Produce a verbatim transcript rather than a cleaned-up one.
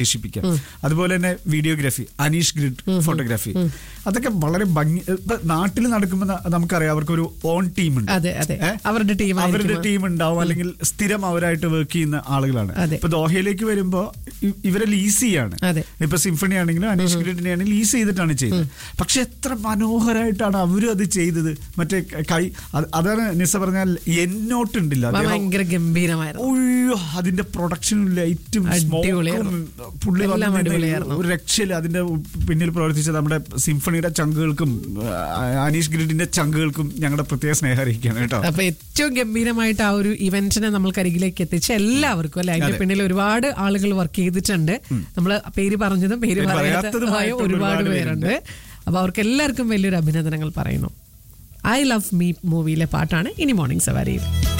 വിശേഷിപ്പിക്കാം. അതുപോലെ തന്നെ വീഡിയോഗ്രാഫി, അനീഷ് ഗ്രിഡ് ഫോട്ടോഗ്രാഫി, അതൊക്കെ വളരെ ഭംഗി. നാട്ടിൽ നടക്കുമ്പോൾ നമുക്കറിയാം അവർക്കൊരു ഓൺ ടീം ഉണ്ട്, അവരുടെ ടീം അവരുടെ ടീം ഉണ്ടാവും, അല്ലെങ്കിൽ സ്ഥിരം അവരായിട്ട് വർക്ക് ചെയ്യുന്ന ആളുകളാണ്. ഇപ്പൊ ദോഹയിലേക്ക് വരുമ്പോ ഇവരെ ലീസ് ചെയ്യാണ്. ഇപ്പൊ സിംഫണി ആണെങ്കിലും അനീഷ് ഗ്രിഡിനെ ആണെങ്കിലും ലീസ് ചെയ്തിട്ടാണ് ചെയ്തത്. പക്ഷെ എത്ര മനോഹരമായിട്ടാണ് അവരും അത് ചെയ്തത്. മറ്റേ കൈ, അതാണ് നിസ പറഞ്ഞാൽ എന്നോട്ടുണ്ടില്ല, ഭയങ്കര ഗംഭീരമായിരുന്നു. അയ്യോ, അതിന്റെ പ്രൊഡക്ഷനും ലൈറ്റും പുള്ളി ഒരു രക്ഷയില്ല. അതിന്റെ പിന്നിൽ പ്രവർത്തിച്ച നമ്മുടെ സിംഫണിയുടെ ചങ്കുകൾക്കും അനീഷ് ഗ്രിഡിന്റെ ചങ്കുകൾക്കും ഞങ്ങളുടെ പ്രത്യേക സ്നേഹം അറിയിക്കുകയാണ് കേട്ടോ. അപ്പൊ ഏറ്റവും ഗംഭീരമായിട്ട് ആ ഒരു ഇവന്റിനെ നമ്മൾ കരികിലേക്ക് എത്തിച്ച എല്ലാവർക്കും അല്ലെ, അതിന്റെ പിന്നിൽ ഒരുപാട് ആളുകൾ വർക്ക് ചെയ്തിട്ടുണ്ട്. നമ്മള് പേര് പറഞ്ഞതും പേര് പറയാത്തതുമായ ഒരുപാട് പേരുണ്ട്. അപ്പൊ അവർക്ക് എല്ലാവർക്കും വലിയൊരു അഭിനന്ദനങ്ങൾ പറയുന്നു. ഐ ലവ് മീ മൂവിയിലെ പാട്ടാണ് ഇനി മോർണിംഗ് സവാരിയിൽ.